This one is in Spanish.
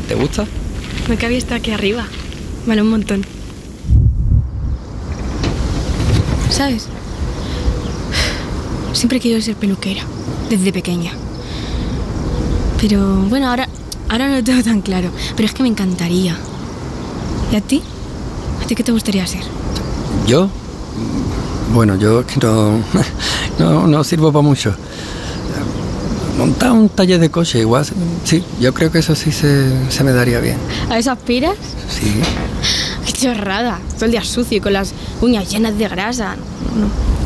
¿Te gusta? Me cabía estar aquí arriba. Vale un montón. ¿Sabes? Siempre he querido ser peluquera, desde pequeña. Pero bueno, ahora no lo tengo tan claro. Pero es que me encantaría. ¿Y a ti? ¿A ti qué te gustaría ser? ¿Yo? Bueno, yo es que no sirvo para mucho. Montar un taller de coche igual, sí, yo creo que eso sí se me daría bien. ¿A eso aspiras? Sí. ¡Qué chorrada! Todo el día sucio y con las uñas llenas de grasa. No.